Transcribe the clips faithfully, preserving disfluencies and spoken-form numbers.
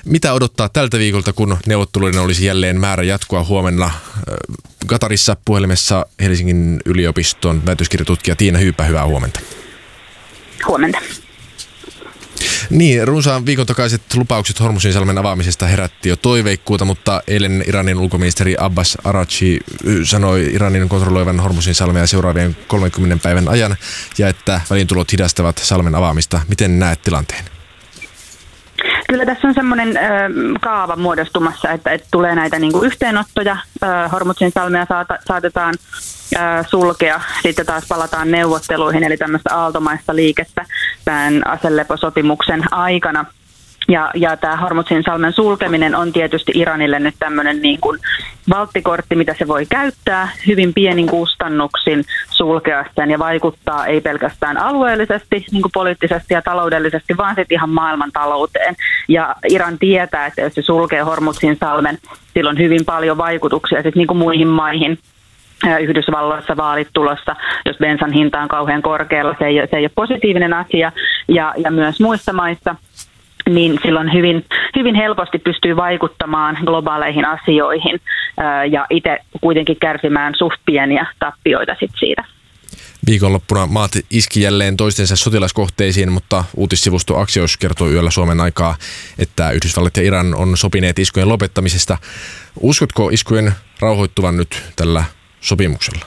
Mitä odottaa tältä viikolta, kun neuvotteluiden olisi jälleen määrä jatkua huomenna? Katarissa puhelimessa Helsingin yliopiston väitöskirjatutkija Tiina Hyyppä, hyvää huomenta. Huomenta. Niin, runsaan viikon takaiset lupaukset Hormuzinsalmen avaamisesta herätti jo toiveikkuuta, mutta eilen Iranin ulkoministeri Abbas Araghchi sanoi Iranin kontrolloivan Hormuzinsalmea seuraavien kolmenkymmenen päivän ajan ja että väliintulot hidastavat salmen avaamista. Miten näet tilanteen? Kyllä tässä on semmoinen ö, kaava muodostumassa, että, että tulee näitä niin kuin yhteenottoja. Hormuzinsalmea saata, saatetaan ö, sulkea, sitten taas palataan neuvotteluihin, eli tämmöistä aaltomaista liikettä tämän aseleposopimuksen aikana. Ja, ja tämä Hormuzinsalmen sulkeminen on tietysti Iranille nyt tämmöinen niin kuin valttikortti, mitä se voi käyttää hyvin pienin kustannuksin sulkea sen ja vaikuttaa ei pelkästään alueellisesti, niin kuin poliittisesti ja taloudellisesti, vaan sitten ihan maailman talouteen. Ja Iran tietää, että jos se sulkee Hormuzinsalmen, sillä on hyvin paljon vaikutuksia sitten niin kuin muihin maihin. Yhdysvalloissa vaalit tulossa, jos bensan hinta on kauhean korkealla, se ei, se ei ole positiivinen asia, ja, ja myös muissa maissa. Niin silloin hyvin, hyvin helposti pystyy vaikuttamaan globaaleihin asioihin ää, ja itse kuitenkin kärsimään suht pieniä tappioita sit siitä. Viikonloppuna maat iski jälleen toistensa sotilaskohteisiin, mutta uutissivusto Axios kertoi yöllä Suomen aikaa, että Yhdysvallat ja Iran on sopineet iskujen lopettamisesta. Uskotko iskujen rauhoittuvan nyt tällä sopimuksella?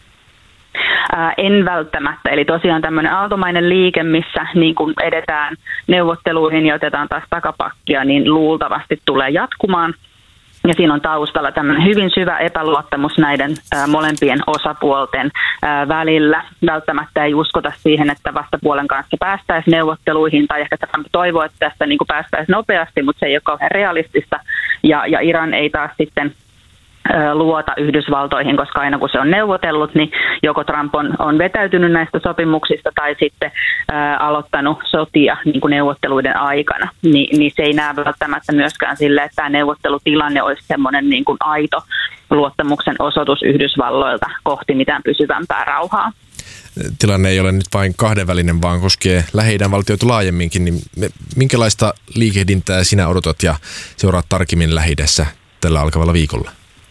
En välttämättä. Eli tosiaan tämmöinen aaltomainen liike, missä niin kun edetään neuvotteluihin ja otetaan taas takapakkia, niin luultavasti tulee jatkumaan. Ja siinä on taustalla tämmöinen hyvin syvä epäluottamus näiden ää, molempien osapuolten ää, välillä. Välttämättä ei uskota siihen, että vastapuolen kanssa päästäisiin neuvotteluihin, tai ehkä Trump toivoo, että tästä niin päästäisiin nopeasti, mutta se ei ole kauhean realistista. Ja, ja Iran ei taas sitten luota Yhdysvaltoihin, koska aina kun se on neuvotellut, niin joko Trump on, on vetäytynyt näistä sopimuksista tai sitten ää, aloittanut sotia niin kuin neuvotteluiden aikana. Ni, niin se ei näe välttämättä myöskään sille, että tämä neuvottelutilanne olisi semmoinen niin kuin aito luottamuksen osoitus Yhdysvalloilta kohti mitään pysyvämpää rauhaa. Tilanne ei ole nyt vain kahdenvälinen, vaan koskee Lähi-idän valtioita laajemminkin. Niin minkälaista liikehdintää sinä odotat ja seuraat tarkemmin Lähi-idässä tällä alkavalla viikolla?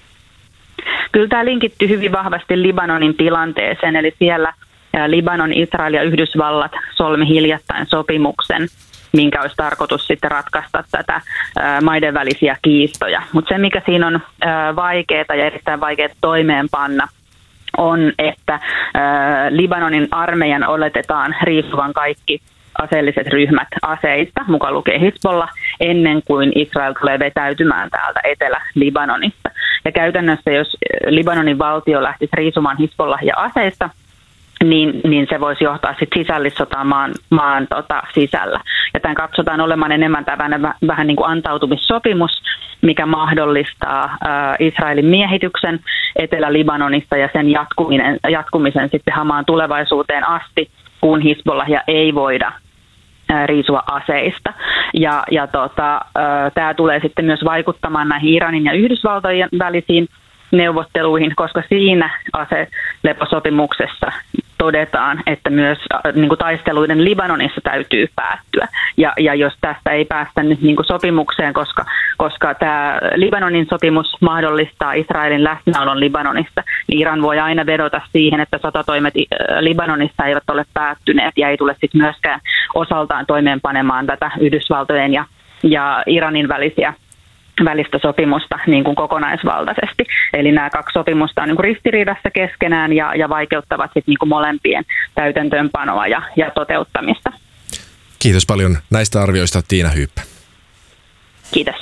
Kyllä tämä linkittyy hyvin vahvasti Libanonin tilanteeseen, eli siellä Libanon, Israel ja Yhdysvallat solmi hiljattain sopimuksen, minkä olisi tarkoitus sitten ratkaista tätä maiden välisiä kiistoja. Mutta se, mikä siinä on vaikeaa ja erittäin vaikeaa toimeenpanna, on, että Libanonin armeijan oletetaan riippuvan kaikki aseelliset ryhmät aseista, mukaan lukee Hizbollah, ennen kuin Israel tulee vetäytymään täältä Etelä-Libanonista. Ja käytännössä, jos Libanonin valtio lähtisi riisumaan Hizbollah ja aseista, niin, niin se voisi johtaa sitten sisällissotaan maan, maan tota, sisällä. Ja tämän katsotaan olemaan enemmän tämmöinen vähän niin kuin antautumissopimus, mikä mahdollistaa ää, Israelin miehityksen Etelä-Libanonista ja sen jatkuminen, jatkumisen sitten hamaan tulevaisuuteen asti, kun Hizbollahia ei voida riisua aseista. Ja, ja tota, tämä tulee sitten myös vaikuttamaan näihin Iranin ja Yhdysvaltojen välisiin neuvotteluihin, koska siinä aseleposopimuksessa todetaan, että myös niin kuin taisteluiden Libanonissa täytyy päättyä. Ja, ja jos tästä ei päästä nyt niin kuin sopimukseen, koska, koska tämä Libanonin sopimus mahdollistaa Israelin läsnäolon Libanonissa, niin Iran voi aina vedota siihen, että sotatoimet Libanonissa eivät ole päättyneet ja ei tule sitten myöskään osaltaan toimeenpanemaan tätä Yhdysvaltojen ja, ja Iranin välisiä välistä sopimusta niin kuin kokonaisvaltaisesti. Eli nämä kaksi sopimusta on niin kuin ristiriidassa keskenään ja, ja vaikeuttavat sit niin kuin molempien täytäntöönpanoa ja, ja toteuttamista. Kiitos paljon näistä arvioista, Tiina Hyyppä. Kiitos.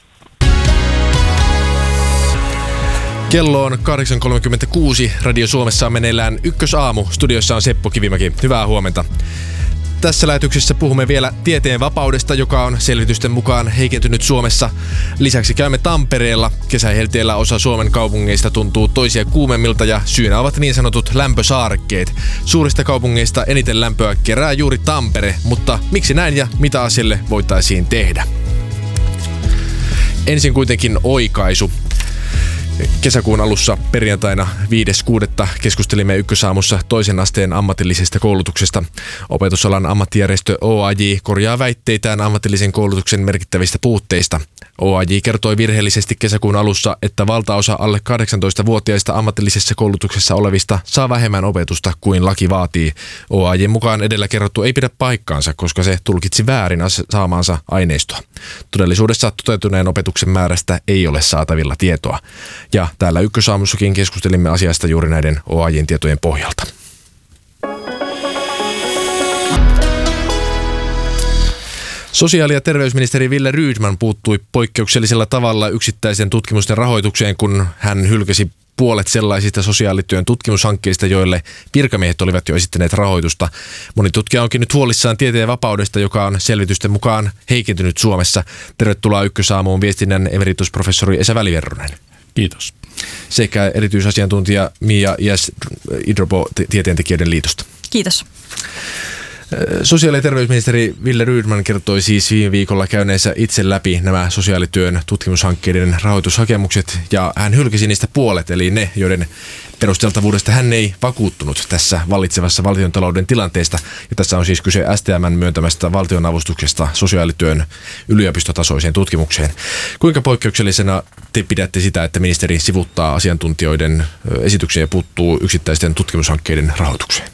Kello on kahdeksan kolmekymmentäkuusi. Radio Suomessa on meneillään Ykkösaamu. Studiossa on Seppo Kivimäki. Hyvää huomenta. Tässä lähetyksessä puhumme vielä tieteen vapaudesta, joka on selvitysten mukaan heikentynyt Suomessa. Lisäksi käymme Tampereella. Kesähelteellä osa Suomen kaupungeista tuntuu toisia kuumemmilta ja syynä ovat niin sanotut lämpösaarekkeet. Suurista kaupungeista eniten lämpöä kerää juuri Tampere, mutta miksi näin ja mitä asialle voitaisiin tehdä? Ensin kuitenkin oikaisu. Kesäkuun alussa perjantaina viides kuudetta keskustelimme Ykkösaamussa toisen asteen ammatillisesta koulutuksesta. Opetusalan ammattijärjestö O A J korjaa väitteitään ammatillisen koulutuksen merkittävistä puutteista. O A J kertoi virheellisesti kesäkuun alussa, että valtaosa alle kahdeksantoistavuotiaista ammatillisessa koulutuksessa olevista saa vähemmän opetusta kuin laki vaatii. O A J mukaan edellä kerrottu ei pidä paikkaansa, koska se tulkitsi väärin saamaansa aineistoa. Todellisuudessa toteutuneen opetuksen määrästä ei ole saatavilla tietoa. Ja täällä Ykkösaamussakin keskustelimme asiasta juuri näiden O A J:n tietojen pohjalta. Sosiaali- ja terveysministeri Wille Rydman puuttui poikkeuksellisella tavalla yksittäisen tutkimusten rahoitukseen, kun hän hylkäsi puolet sellaisista sosiaalityön tutkimushankkeista, joille virkamiehet olivat jo esittäneet rahoitusta. Moni tutkija onkin nyt huolissaan tieteen vapaudesta, joka on selvitysten mukaan heikentynyt Suomessa. Tervetuloa Ykkösaamuun viestinnän emeritusprofessori Esa Väliverronen. Kiitos. Sekä erityisasiantuntija Mia Jäs Idrobo Tieteentekijöiden liitosta. Kiitos. Sosiaali- ja terveysministeri Wille Rydman kertoi siis viime viikolla käyneensä itse läpi nämä sosiaalityön tutkimushankkeiden rahoitushakemukset ja hän hylkäsi niistä puolet, eli ne, joiden perusteltavuudesta hän ei vakuuttunut tässä vallitsevassa valtiontalouden tilanteesta. Ja tässä on siis kyse S T M:n myöntämästä valtionavustuksesta sosiaalityön yliopistotasoiseen tutkimukseen. Kuinka poikkeuksellisena te pidätte sitä, että ministeri sivuttaa asiantuntijoiden esityksiä ja puuttuu yksittäisten tutkimushankkeiden rahoitukseen?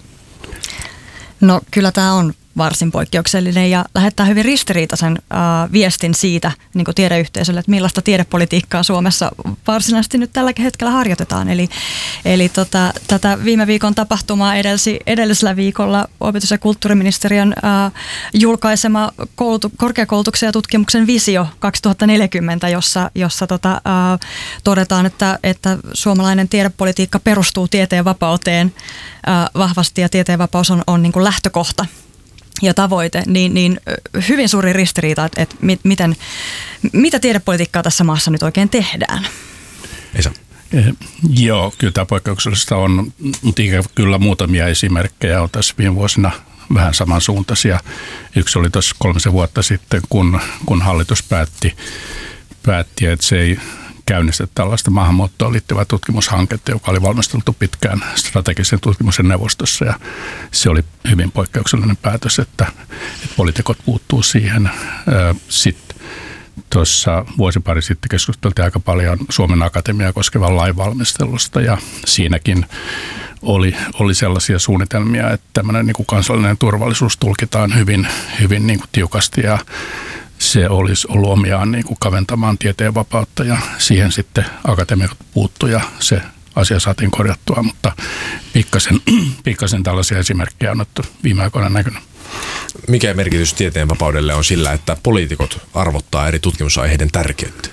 No kyllä tämä on varsin poikkeuksellinen ja lähettää hyvin ristiriitaisen äh, viestin siitä niin kuin tiedeyhteisölle, että millaista tiedepolitiikkaa Suomessa varsinaisesti nyt tällä hetkellä harjoitetaan. Eli, eli tota, tätä viime viikon tapahtumaa edelsi, edellisellä viikolla opetus- ja kulttuuriministeriön äh, julkaisema koulutu, korkeakoulutuksen ja tutkimuksen visio kaksituhattaneljäkymmentä, jossa, jossa tota, äh, todetaan, että, että suomalainen tiedepolitiikka perustuu tieteen vapauteen äh, vahvasti ja tieteen vapaus on, on niin kuin lähtökohta ja tavoite, niin, niin hyvin suuri ristiriita, että, että miten, mitä tiedepolitiikkaa tässä maassa nyt oikein tehdään. Esa. Eh, joo, kyllä tämä poikkeuksellista on, mutta kyllä muutamia esimerkkejä on tässä viime vuosina vähän samansuuntaisia. Yksi oli tuossa kolmisen vuotta sitten, kun, kun hallitus päätti, päätti, että se ei käynnistä tällaista maahanmuuttoon liittyvää tutkimushanketta, joka oli valmisteltu pitkään strategisen tutkimuksen neuvostossa, ja se oli hyvin poikkeuksellinen päätös, että, että poliitikot puuttuu siihen. Sitten tuossa vuosi pari sitten keskusteltiin aika paljon Suomen Akatemiaa koskevan lainvalmistelusta, ja siinäkin oli, oli sellaisia suunnitelmia, että tämmöinen niin kuin kansallinen turvallisuus tulkitaan hyvin, hyvin niin kuin tiukasti, ja se olisi ollut omiaan niin kuin kaventamaan tieteen vapautta, ja siihen sitten akatemiat puuttui ja se asia saatiin korjattua, mutta pikkasen, pikkasen tällaisia esimerkkejä on otettu viime aikoina näkynyt. Mikä merkitys tieteen vapaudelle on sillä, että poliitikot arvottaa eri tutkimusaiheiden tärkeyttä?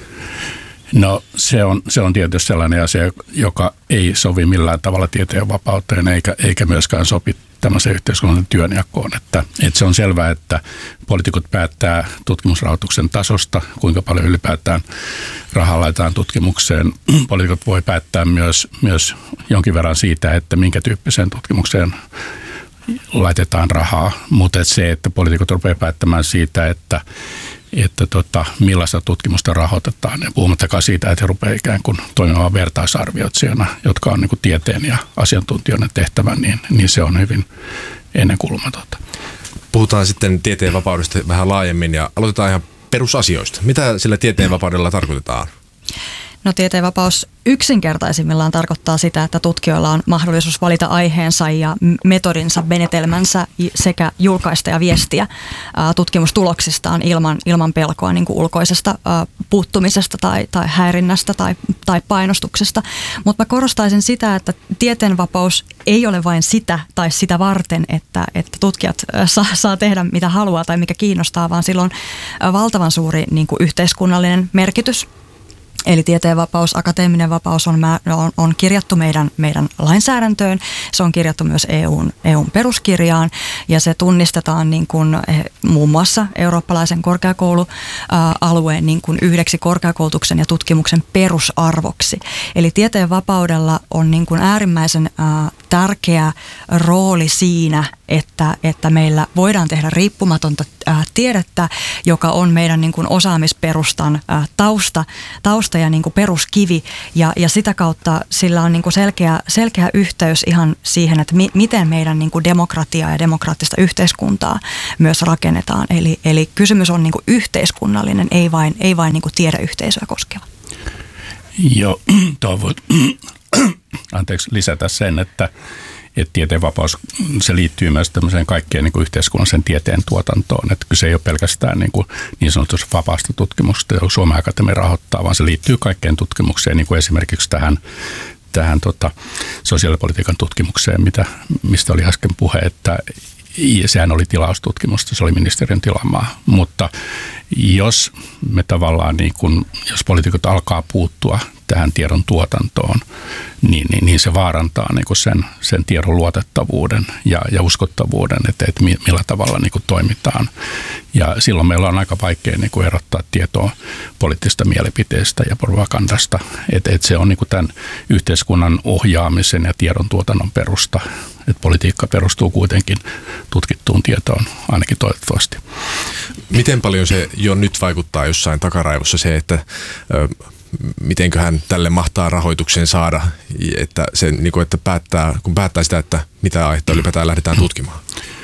No se on, se on tietysti sellainen asia, joka ei sovi millään tavalla tieteen vapauteen eikä, eikä myöskään sopi tämmöisen yhteiskunnallisen työnjakoon. Että, että se on selvää, että poliitikot päättää tutkimusrahoituksen tasosta, kuinka paljon ylipäätään rahaa laitetaan tutkimukseen. Poliitikot voi päättää myös, myös jonkin verran siitä, että minkä tyyppiseen tutkimukseen laitetaan rahaa, mutta se, että poliitikot rupeaa päättämään siitä, että että tota, millaista tutkimusta rahoitetaan. Ja puhumattakaan siitä, että he rupeaa ikään kuin toimimaan vertaisarvioitsijana, jotka on niin kuin tieteen ja asiantuntijoiden tehtävä, niin, niin se on hyvin ennenkuulumatonta. Puhutaan sitten tieteen vapaudesta vähän laajemmin ja aloitetaan ihan perusasioista. Mitä sillä tieteen vapaudella tarkoitetaan? No tieteen vapaus yksinkertaisimmillaan tarkoittaa sitä, että tutkijoilla on mahdollisuus valita aiheensa ja metodinsa, menetelmänsä sekä julkaista ja viestiä tutkimustuloksistaan ilman, ilman pelkoa niin kuin ulkoisesta puuttumisesta tai, tai häirinnästä tai, tai painostuksesta. Mutta mä korostaisin sitä, että tieteen vapaus ei ole vain sitä tai sitä varten, että, että tutkijat saa, saa tehdä mitä haluaa tai mikä kiinnostaa, vaan sillä on valtavan suuri niin kuin yhteiskunnallinen merkitys. Eli tieteen vapaus, akateeminen vapaus on, on, on kirjattu meidän, meidän lainsäädäntöön, se on kirjattu myös E U:n, E U:n peruskirjaan ja se tunnistetaan niin kuin, muun muassa eurooppalaisen korkeakoulualueen niin kuin yhdeksi korkeakoulutuksen ja tutkimuksen perusarvoksi. Eli tieteen vapaudella on niin kuin äärimmäisen ää, tärkeä rooli siinä, että, että meillä voidaan tehdä riippumatonta ää, tiedettä, joka on meidän niin kuin osaamisperustan ää, tausta, tausta ja niin kuin peruskivi, ja, ja sitä kautta sillä on niin kuin selkeä, selkeä yhteys ihan siihen, että mi, miten meidän niin kuin demokratiaa ja demokraattista yhteiskuntaa myös rakennetaan. Eli, eli kysymys on niin kuin yhteiskunnallinen, ei vain, ei vain niin kuin tiedeyhteisöä koskeva. Joo, toivon anteeksi lisätä sen, että, että tieteenvapaus, se liittyy myös tämmöiseen kaikkeen niin kuin yhteiskunnallisen tieteen tuotantoon. Että kyse ei ole pelkästään niin, kuin niin sanotusti vapaasta tutkimuksesta, joka Suomen Akatemia rahoittaa, vaan se liittyy kaikkeen tutkimukseen, niin kuin esimerkiksi tähän, tähän tota, sosiaalipolitiikan tutkimukseen, mitä, mistä oli äsken puhe, että ja sehän oli tilaustutkimusta, se oli ministeriön tilaamaa, mutta jos me tavallaan, niin kun, jos poliitikot alkaa puuttua tähän tiedon tuotantoon, niin, niin, niin se vaarantaa niin kun sen, sen tiedon luotettavuuden ja, ja uskottavuuden, että, että millä tavalla niin kun toimitaan. Ja silloin meillä on aika vaikea niin kun erottaa tietoa poliittisesta mielipiteestä ja propagandasta, että, että se on niin kun tämän yhteiskunnan ohjaamisen ja tiedon tuotannon perusta, että politiikka perustuu kuitenkin tutkittuun tietoon, ainakin toivottavasti. Miten paljon se jo nyt vaikuttaa jossain takaraivossa se, että ö, mitenköhän tälle mahtaa rahoituksen saada, että, se, niin kuin, että päättää, kun päättää sitä, että mitä aihetta ylipäätään lähdetään tutkimaan?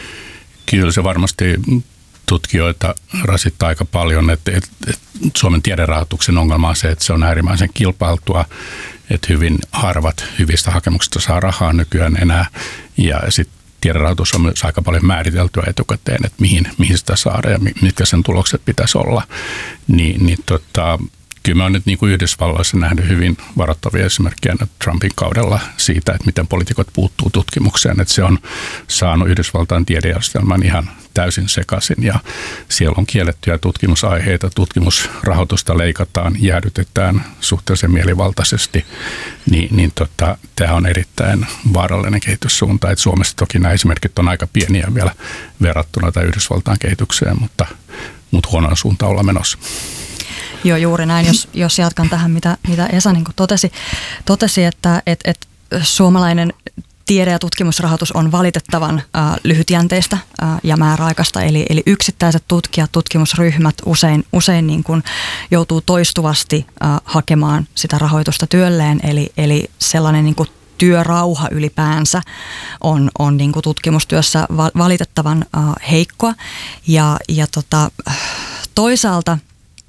Kyllä se varmasti tutkijoita rasittaa aika paljon, että, että, että Suomen tiederahoituksen ongelma on se, että se on äärimmäisen kilpailtua, että hyvin harvat hyvistä hakemuksista saa rahaa nykyään enää, ja sitten tiederahoitus on myös aika paljon määriteltyä etukäteen, että mihin, mihin sitä saada ja mitkä sen tulokset pitäisi olla. Niin, niin tota, kyllä mä oon nyt niin kuin Yhdysvalloissa nähnyt hyvin varoittavia esimerkkejä Trumpin kaudella siitä, että miten poliitikot puuttuu tutkimukseen. Että se on saanut Yhdysvaltain tiedejärjestelmän ihan täysin sekaisin ja siellä on kiellettyjä tutkimusaiheita, tutkimusrahoitusta leikataan, jäädytetään suhteellisen mielivaltaisesti. Niin, niin tota, tämä on erittäin vaarallinen kehityssuunta. Et Suomessa toki nämä esimerkit on aika pieniä vielä verrattuna tai Yhdysvaltain kehitykseen, mutta, mutta huonoa suuntaan ollaan menossa. Joo, juuri näin. Jos, jos jatkan tähän, mitä, mitä Esa niin kuin totesi, totesi, että et, et suomalainen tiede- ja tutkimusrahoitus on valitettavan äh, lyhytjänteistä äh, ja määräaikaista, eli, eli yksittäiset tutkijat, tutkimusryhmät usein, usein niin kuin joutuu toistuvasti äh, hakemaan sitä rahoitusta työlleen, eli, eli sellainen niin kuin työrauha ylipäänsä on, on niin kuin tutkimustyössä va- valitettavan äh, heikkoa, ja, ja tota, toisaalta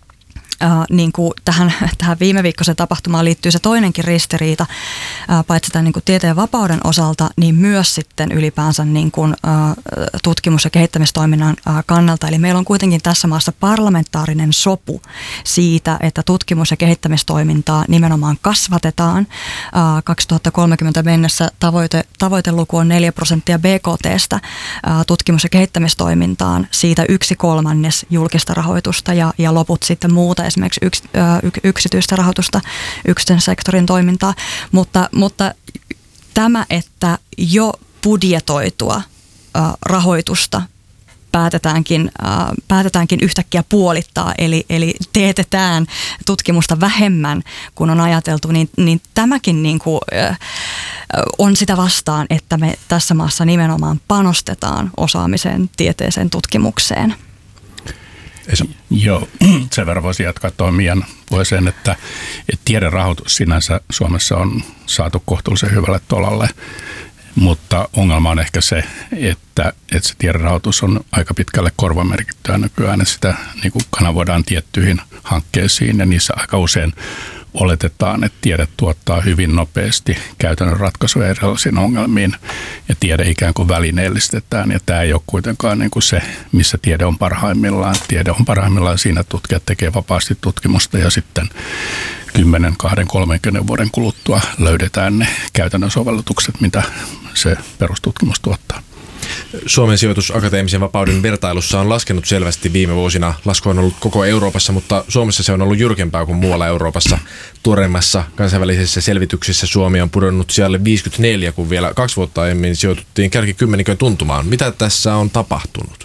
Uh, niin kuin tähän, tähän viime viikkoiseen tapahtumaan liittyy se toinenkin ristiriita, uh, paitsi tämän niin kuin tieteen vapauden osalta, niin myös sitten ylipäänsä niin kuin, uh, tutkimus- ja kehittämistoiminnan uh, kannalta. Eli meillä on kuitenkin tässä maassa parlamentaarinen sopu siitä, että tutkimus- ja kehittämistoimintaa nimenomaan kasvatetaan. Uh, kaksituhattakolmekymmentä mennessä tavoite, tavoiteluku on neljä prosenttia B K T:stä uh, tutkimus- ja kehittämistoimintaan, siitä yksi kolmannes julkista rahoitusta ja, ja loput sitten muuta, esimerkiksi yks, ö, yksityistä rahoitusta, yksityisen sektorin toimintaa, mutta, mutta tämä, että jo budjetoitua ö, rahoitusta päätetäänkin, ö, päätetäänkin yhtäkkiä puolittaa, eli, eli teetetään tutkimusta vähemmän kuin on ajateltu, niin, niin tämäkin niin kuin, ö, on sitä vastaan, että me tässä maassa nimenomaan panostetaan osaamiseen, tieteeseen, tutkimukseen. Esa. Joo, sen verran voisi jatkaa tuohon Mian puheeseen, että, että tiederahoitus sinänsä Suomessa on saatu kohtuullisen hyvälle tolalle, mutta ongelma on ehkä se, että, että se tiederahoitus on aika pitkälle korvamerkittyä nykyään, että sitä niin kuin kanavoidaan tiettyihin hankkeisiin ja niissä aika usein oletetaan, että tiede tuottaa hyvin nopeasti käytännön ratkaisuja erilaisiin ongelmiin ja tiede ikään kuin välineellistetään ja tämä ei ole kuitenkaan niin kuin se, missä tiede on parhaimmillaan. Tiede on parhaimmillaan siinä, että tutkijat tekee vapaasti tutkimusta ja sitten kymmenen, kaksikymmentä, kolmekymmentä vuoden kuluttua löydetään ne käytännön sovellutukset, mitä se perustutkimus tuottaa. Suomen sijoitus akateemisen vapauden vertailussa on laskenut selvästi viime vuosina. Lasku on ollut koko Euroopassa, mutta Suomessa se on ollut jyrkempää kuin muualla Euroopassa. Tuoreimmassa kansainvälisessä selvityksessä Suomi on pudonnut sijalle viisikymmentäneljä, kun vielä kaksi vuotta aiemmin sijoituttiin kärkikymmenikön tuntumaan. Mitä tässä on tapahtunut?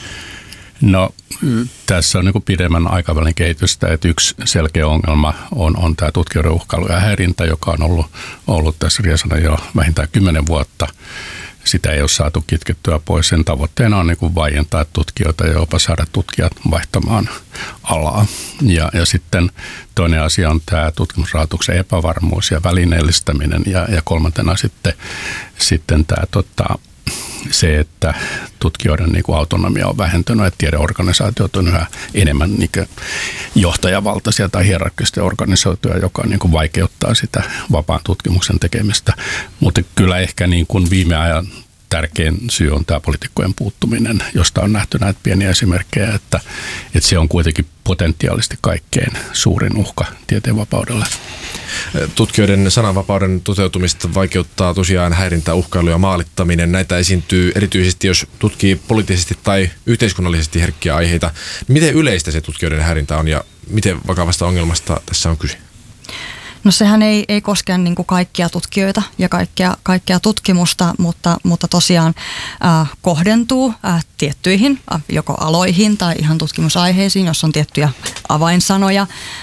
No tässä on niin kuin pidemmän aikavälin kehitystä, että yksi selkeä ongelma on, on tämä tutkijoiden uhkailu ja häirintä, joka on ollut, ollut tässä riesana jo vähintään kymmenen vuotta. sitä ei ole saatu kitkettyä pois. Sen tavoitteena on niin kuin vaientaa tutkijoita ja jopa saada tutkijat vaihtamaan alaa. Ja, ja sitten toinen asia on tämä tutkimusrahoituksen epävarmuus ja välineellistäminen ja, ja kolmantena sitten, sitten tämä tota, se, että tutkijoiden niin kuin autonomia on vähentynyt, että tiedeorganisaatiot on yhä enemmän niin kuin johtajavaltaisia tai hierarkkisesti organisoituja, joka niin kuin vaikeuttaa sitä vapaan tutkimuksen tekemistä. Mutta kyllä ehkä niin kuin viime ajan tärkein syy on tämä poliitikkojen puuttuminen, josta on nähty näitä pieniä esimerkkejä, että, että se on kuitenkin potentiaalisesti kaikkein suurin uhka tieteenvapaudelle. Tutkijoiden sananvapauden toteutumista vaikeuttaa tosiaan häirintä, uhkailu ja maalittaminen. Näitä esiintyy erityisesti, jos tutkii poliittisesti tai yhteiskunnallisesti herkkiä aiheita. Miten yleistä se tutkijoiden häirintä on ja miten vakavasta ongelmasta tässä on kyse? No sehän ei, ei koske niin kuin kaikkia tutkijoita ja kaikkea, kaikkea tutkimusta, mutta, mutta tosiaan äh, kohdentuu äh, tiettyihin äh, joko aloihin tai ihan tutkimusaiheisiin, jos on tiettyjä avainsanoja.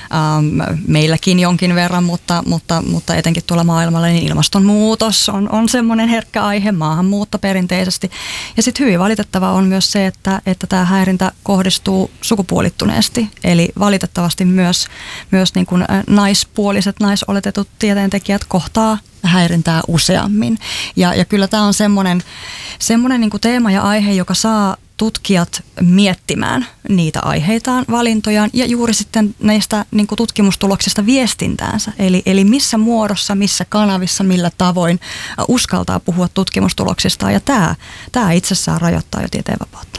Ähm, meilläkin jonkin verran, mutta, mutta, mutta etenkin tuolla maailmalla niin ilmastonmuutos on, on semmoinen herkkä aihe, maahanmuutto perinteisesti. Ja sitten hyvin valitettava on myös se, että, että tämä häirintä kohdistuu sukupuolittuneesti, eli valitettavasti myös, myös niin kuin naispuoliset naisoletetut tieteentekijät kohtaa häirintää useammin. Ja, ja kyllä tämä on semmoinen, semmoinen niin kuin teema ja aihe, joka saa tutkijat miettimään niitä aiheitaan, valintojaan ja juuri sitten näistä niin kuin tutkimustuloksista viestintäänsä. Eli, eli missä muodossa, missä kanavissa, millä tavoin uskaltaa puhua tutkimustuloksista. Ja tämä, tämä itsessään rajoittaa jo tieteenvapautta.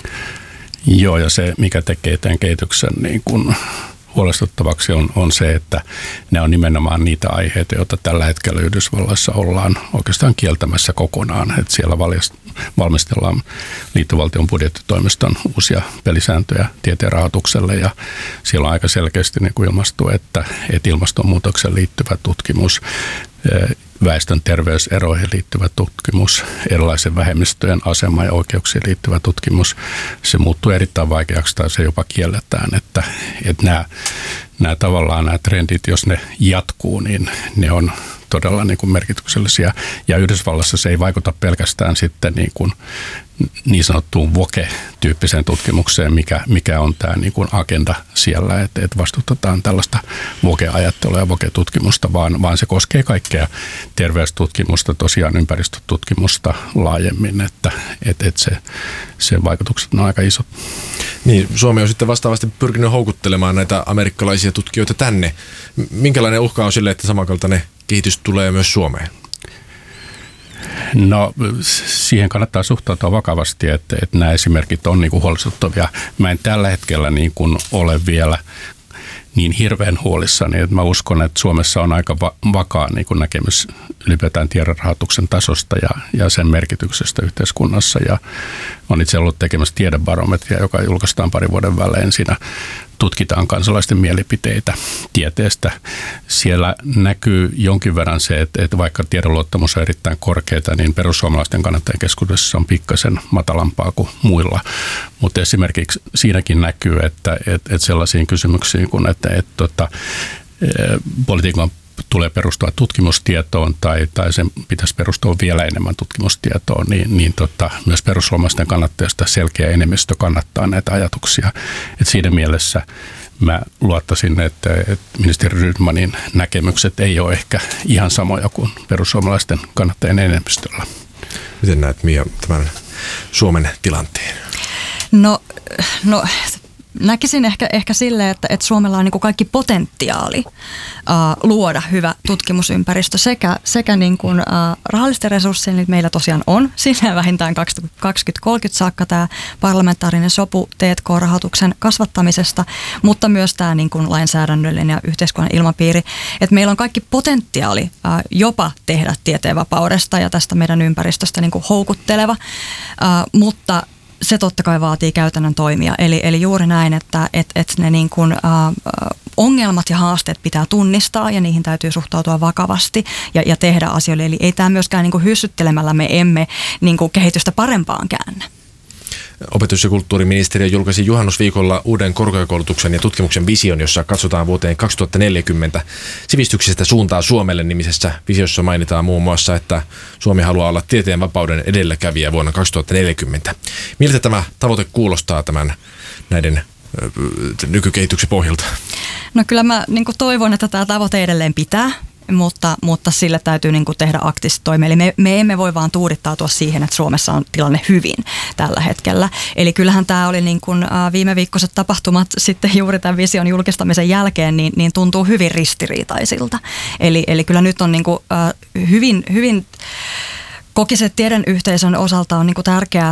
Joo, ja se mikä tekee tämän kehityksen niin kuin huolestuttavaksi on, on se, että ne on nimenomaan niitä aiheita, joita tällä hetkellä Yhdysvalloissa ollaan oikeastaan kieltämässä kokonaan. Että siellä valmistellaan liittovaltion budjettitoimiston uusia pelisääntöjä tieteen rahoitukselle ja siellä on aika selkeästi niin kuin ilmastu, että, että ilmastonmuutokseen liittyvä tutkimus, väestön terveyseroihin liittyvä tutkimus, erilaisen vähemmistöjen asema ja oikeuksiin liittyvä tutkimus, se muuttuu erittäin vaikeaksi tai se jopa kielletään, että, että nämä, nämä tavallaan nämä trendit, jos ne jatkuu, niin ne on todella niin kuin merkityksellisiä. Ja Yhdysvallassa se ei vaikuta pelkästään sitten niin kuin niin sanottuun voke-tyyppiseen tutkimukseen, mikä, mikä on tämä niin kuin agenda siellä, että, että vastustetaan tällaista voke-ajattelua ja voke-tutkimusta, vaan, vaan se koskee kaikkea terveystutkimusta, tosiaan ympäristötutkimusta laajemmin, että, että, että se, sen vaikutukset on aika isot. Niin, Suomi on sitten vastaavasti pyrkinyt houkuttelemaan näitä amerikkalaisia tutkijoita tänne. Minkälainen uhka on sille, että samankaltainen kehitys tulee myös Suomeen? No siihen kannattaa suhtautua vakavasti, että, että nämä esimerkit on niin kuin huolestuttavia. Mä en tällä hetkellä niin kuin ole vielä niin hirveän huolissani, että mä uskon, että Suomessa on aika va- vakaa niin kuin näkemys ylipäätään tiederahoituksen tasosta ja, ja sen merkityksestä yhteiskunnassa. Ja olen itse ollut tekemässä tiedebarometria, joka julkaistaan parin vuoden välein. Siinä tutkitaan kansalaisten mielipiteitä tieteestä. Siellä näkyy jonkin verran se, että, että vaikka tiedonluottamus on erittäin korkeata, niin perussuomalaisten kannattajien keskuudessa on pikkasen matalampaa kuin muilla. Mutta esimerkiksi siinäkin näkyy, että, että, että sellaisiin kysymyksiin kuin, että, että, että politiikan tulee perustua tutkimustietoon tai, tai sen pitäisi perustua vielä enemmän tutkimustietoon, niin, niin tota, myös perussuomalaisten kannattajista selkeä enemmistö kannattaa näitä ajatuksia. Et siinä mielessä mä luottaisin, että, että ministeri Rydmanin näkemykset ei ole ehkä ihan samoja kuin perussuomalaisten kannattajien enemmistöllä. Miten näet, Mia, tämän Suomen tilanteen? No, no näkisin ehkä, ehkä silleen, että, että Suomella on niin kuin kaikki potentiaali uh, luoda hyvä tutkimusympäristö sekä, sekä niin kuin, uh, rahallisten resurssien, niin meillä tosiaan on siinä vähintään kaksituhattakaksikymmentä kolmekymmentä saakka tämä parlamentaarinen sopu T and K-rahoituksen kasvattamisesta, mutta myös tämä niin kuin lainsäädännöllinen ja yhteiskunnan ilmapiiri, että meillä on kaikki potentiaali uh, jopa tehdä tieteenvapaudesta ja tästä meidän ympäristöstä niin kuin houkutteleva, uh, mutta se totta kai vaatii käytännön toimia. Eli, eli juuri näin, että et, et ne niin kuin, ä, ongelmat ja haasteet pitää tunnistaa ja niihin täytyy suhtautua vakavasti ja, ja tehdä asioille. Eli ei tämä myöskään niin kuin hyssyttelemällä me emme niin kuin kehitystä parempaan käännä. Opetus- ja kulttuuriministeriö julkaisi juhannusviikolla uuden korkeakoulutuksen ja tutkimuksen vision, jossa katsotaan vuoteen kaksituhattaneljäkymmentä sivistyksestä suuntaa Suomelle -nimisessä visiossa mainitaan muun muassa, että Suomi haluaa olla tieteen vapauden edelläkävijä vuonna kaksituhattaneljäkymmentä. Miltä tämä tavoite kuulostaa tämän näiden nykykehityksen pohjalta? No kyllä mä niin kuin toivon, että tämä tavoite edelleen pitää. Mutta, mutta sille täytyy niin kuin tehdä aktiivisesti toimia. Eli me, me emme voi vaan tuudittautua siihen, että Suomessa on tilanne hyvin tällä hetkellä. Eli kyllähän tämä oli niin kuin, äh, viime viikkoiset tapahtumat sitten juuri tämän vision julkistamisen jälkeen, niin, niin tuntuu hyvin ristiriitaisilta. Eli, eli kyllä nyt on niin kuin, äh, hyvin, hyvin kokisen tiedeyhteisön osalta on niin kuin tärkeää